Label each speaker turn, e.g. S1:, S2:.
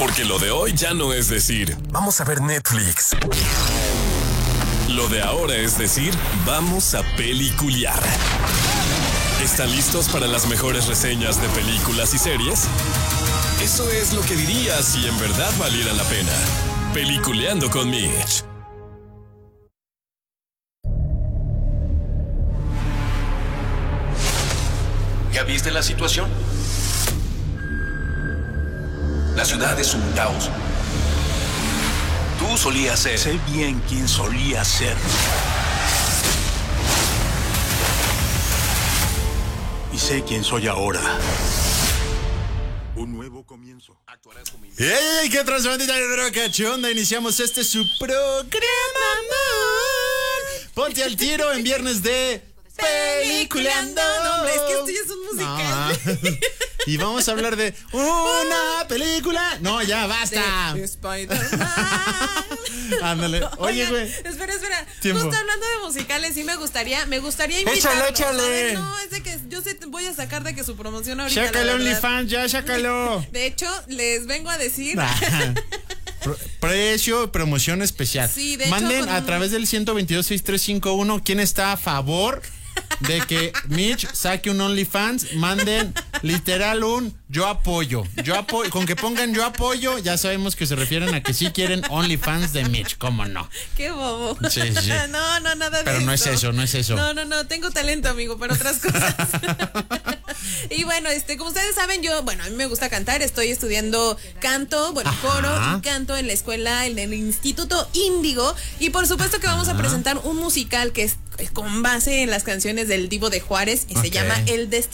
S1: Porque lo de hoy ya no es decir, vamos a ver Netflix. Lo de ahora es decir, vamos a peliculear. ¿Están listos para las mejores reseñas de películas y series? Eso es lo que diría si en verdad valiera la pena. Peliculeando con Mitch.
S2: ¿Ya viste la situación? La ciudad es un caos. Tú solías ser.
S3: Sé bien quién solía ser. Y sé quién soy ahora. Un nuevo comienzo.
S4: ¡Ey! ¿Qué transbandita de roca? ¿Qué onda? Iniciamos su programa, amor. Ponte al tiro en viernes de Peliculeando.
S5: No, hombre, es que esto ya es un musical.
S4: Y vamos a hablar de una película. No, ya, basta.
S5: De Spider-Man.
S4: Ándale. Oye, güey.
S5: Espera.
S4: Tiempo.
S5: Justo hablando de musicales, sí me gustaría invitarlo.
S4: Échale.
S5: No, es de que yo sé, voy a sacar de que su promoción ahorita.
S4: Sácalo, OnlyFans, ya, sácalo.
S5: De hecho, les vengo a decir.
S4: Precio, promoción especial.
S5: Sí, de hecho,
S4: manden a través del 122-6351 quién está a favor de que Mitch saque un OnlyFans. Manden literal un yo apoyo. Con que pongan yo apoyo, ya sabemos que se refieren a que sí quieren OnlyFans de Mitch, ¿cómo no?
S5: Qué bobo.
S4: Sí.
S5: No, nada de eso.
S4: Pero no es eso.
S5: No, tengo talento, amigo, para otras cosas. Y bueno, como ustedes saben, a mí me gusta cantar, estoy estudiando canto, coro y canto en la escuela, en el Instituto Índigo, y por supuesto que vamos a presentar un musical que es con base en las canciones del Divo de Juárez y se llama El Destino.